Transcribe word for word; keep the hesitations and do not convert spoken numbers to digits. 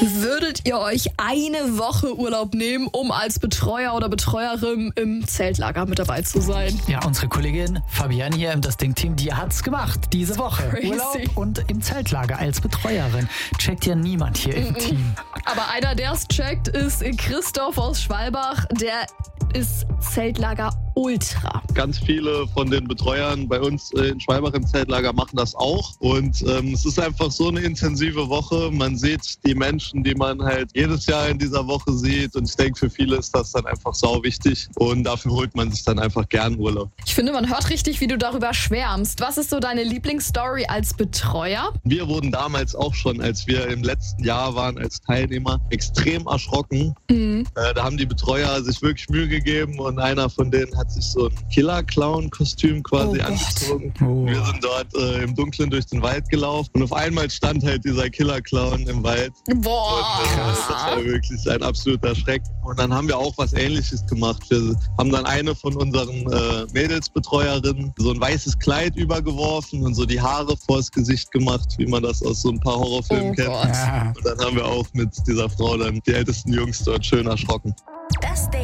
Würdet ihr euch eine Woche Urlaub nehmen, um als Betreuer oder Betreuerin im Zeltlager mit dabei zu sein? Ja, unsere Kollegin Fabienne hier im Das Ding-Team, die hat's gemacht diese Woche. Crazy. Urlaub und im Zeltlager als Betreuerin. Checkt ja niemand hier im Team. Aber einer, der es checkt, ist Christoph aus Schwalbach. Der ist Zeltlager Ultra. Ganz viele von den Betreuern bei uns in Schwalbach im Zeltlager machen das auch. Und ähm, es ist einfach so eine intensive Woche. Man sieht die Menschen, die man halt jedes Jahr in dieser Woche sieht. Und ich denke, für viele ist das dann einfach sau wichtig. Und dafür holt man sich dann einfach gern Urlaub. Ich finde, man hört richtig, wie du darüber schwärmst. Was ist so deine Lieblingsstory als Betreuer? Wir wurden damals auch schon, als wir im letzten Jahr waren als Teilnehmer, extrem erschrocken. Mhm. Äh, da haben die Betreuer sich wirklich Mühe gegeben und einer von denen hat sich so ein Killer-Clown-Kostüm quasi Oh angezogen. Oh. Wir sind dort äh, im Dunkeln durch den Wald gelaufen und auf einmal stand halt dieser Killer-Clown im Wald. Boah. Und, äh, das war wirklich ein absoluter Schreck. Und dann haben wir auch was Ähnliches gemacht. Wir haben dann eine von unseren äh, Mädelsbetreuerinnen so ein weißes Kleid übergeworfen und so die Haare vors Gesicht gemacht, wie man das aus so ein paar Horrorfilmen Oh kennt. Gott. Ja. Und dann haben wir auch mit dieser Frau dann die ältesten Jungs dort schön erschrocken.